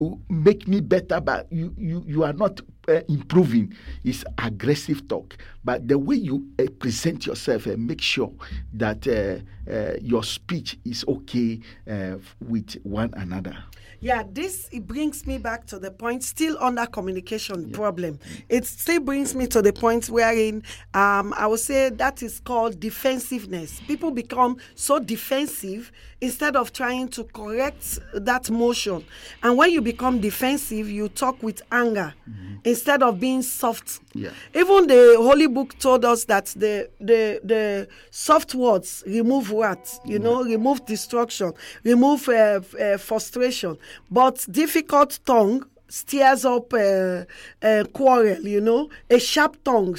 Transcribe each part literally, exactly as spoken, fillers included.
make me better, but you you, you are not uh, improving. It's aggressive talk. But the way you uh, present yourself and make sure that uh, uh, your speech is okay uh, with one another. Yeah, this it brings me back to the point, still under communication yeah. problem. It still brings me to the point wherein um, I would say that is called defensiveness. People become so defensive instead of trying to correct that motion. And when you become defensive, you talk with anger mm-hmm. instead of being soft. Yeah. Even the Holy Book told us that the the the soft words remove wrath, you mm-hmm. know, remove destruction, remove uh, uh, frustration. But difficult tongue stirs up a uh, uh, quarrel, you know. A sharp tongue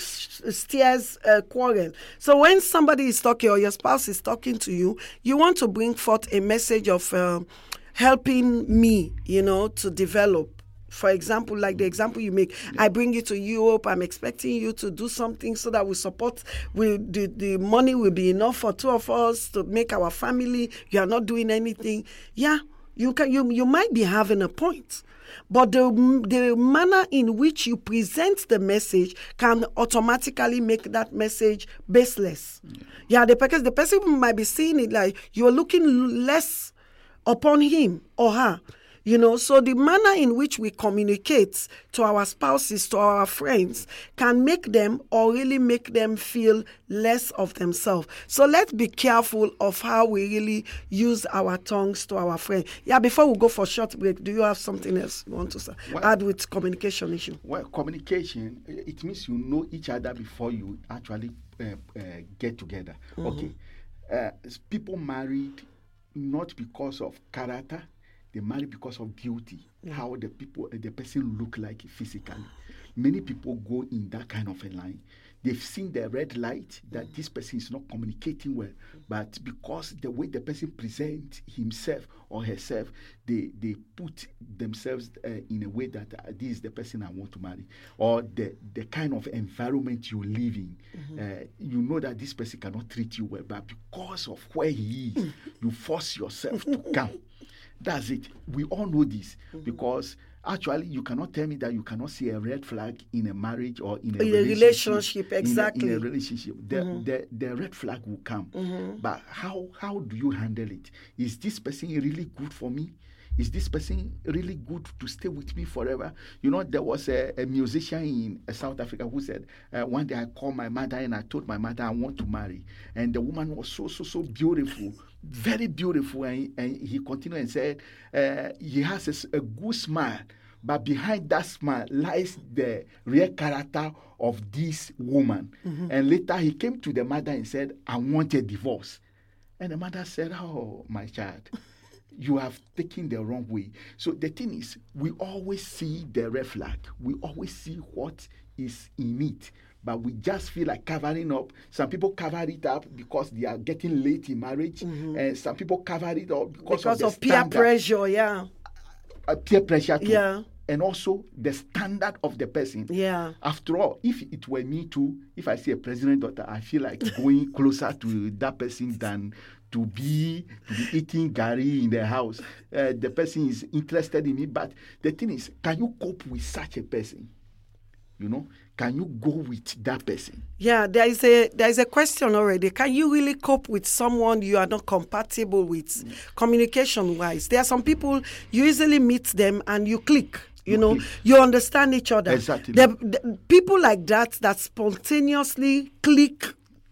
stirs a quarrel. So when somebody is talking or your spouse is talking to you, you want to bring forth a message of uh, helping me, you know, to develop. For example, like the example you make, yeah. I bring you to Europe, I'm expecting you to do something so that we support, we, the, the money will be enough for two of us to make our family. You are not doing anything. Yeah, you can. You, you might be having a point. But the, the manner in which you present the message can automatically make that message baseless. Yeah, yeah the, because the person might be seeing it like you're looking less upon him or her. You know, so the manner in which we communicate to our spouses, to our friends, can make them or really make them feel less of themselves. So let's be careful of how we really use our tongues to our friends. Yeah, before we go for a short break, do you have something else you want to say? Well, add with communication issue? Well, communication, it means you know each other before you actually uh, uh, get together. Mm-hmm. Okay. Uh, people married not because of character. They marry because of beauty, yeah. how the people, the person look like physically. Many people go in that kind of a line. They've seen the red light that this person is not communicating well, but because the way the person presents himself or herself, they they put themselves uh, in a way that uh, this is the person I want to marry, or the the kind of environment you live in. Mm-hmm. Uh, you know that this person cannot treat you well, but because of where he is, you force yourself to come. That's it. We all know this mm-hmm. because actually you cannot tell me that you cannot see a red flag in a marriage or in a, in relationship, a relationship. Exactly. In a, in a relationship. The, mm-hmm. the, the red flag will come. Mm-hmm. But how, how do you handle it? Is this person really good for me? Is this person really good to stay with me forever? You know, there was a, a musician in uh, South Africa who said, uh, one day I called my mother and I told my mother I want to marry. And the woman was so, so, so beautiful, very beautiful. And, and he continued and said, uh, he has a, a good smile, but behind that smile lies the real character of this woman. Mm-hmm. And later he came to the mother and said, I want a divorce. And the mother said, oh, my child. You have taken the wrong way. So the thing is, we always see the red flag. We always see what is in it. But we just feel like covering up. Some people cover it up because they are getting late in marriage. Mm-hmm. And some people cover it up because, because of, of peer standard. pressure, yeah. Uh, peer pressure too. Yeah. And also the standard of the person. Yeah. After all, if it were me too, if I see a president daughter, I feel like going closer to that person than to be to be eating gari in the house. Uh, the person is interested in me. But the thing is, can you cope with such a person? You know, can you go with that person? Yeah, there is a there is a question already. Can you really cope with someone you are not compatible with, mm. communication-wise? There are some people, you easily meet them and you click. You know, you understand each other. Exactly. The, the, people like that, that spontaneously click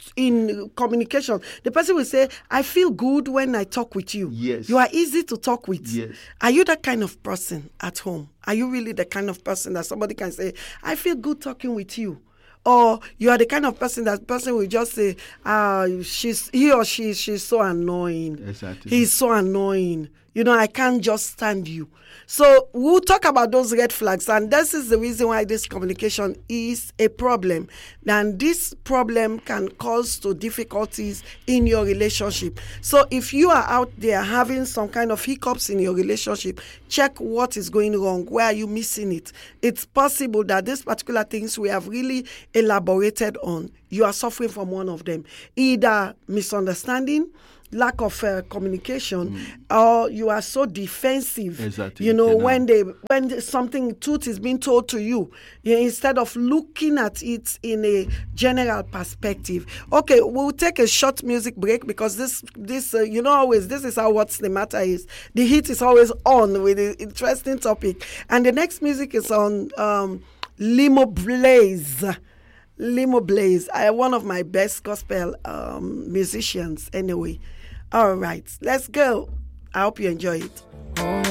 in communication. The person will say, I feel good when I talk with you. Yes. You are easy to talk with. Yes. Are you that kind of person at home? Are you really the kind of person that somebody can say, I feel good talking with you? Or you are the kind of person that person will just say, ah, she's he or she she's so annoying. Exactly. He's so annoying. You know, I can't just stand you. So we'll talk about those red flags. And this is the reason why this communication is a problem. And this problem can cause to difficulties in your relationship. So if you are out there having some kind of hiccups in your relationship, check what is going wrong. Where are you missing it? It's possible that these particular things we have really elaborated on, you are suffering from one of them. Either misunderstanding, lack of uh, communication, mm. or you are so defensive. Exactly. You know, You know. when they when something truth is being told to you, you know, instead of looking at it in a general perspective. Okay, we'll take a short music break because this this uh, you know always this is how What's the Matter is. The heat is always on with an interesting topic, and the next music is on um, Limo Blaze. Limo Blaze, I, one of my best gospel um, musicians anyway. All right, let's go. I hope you enjoy it.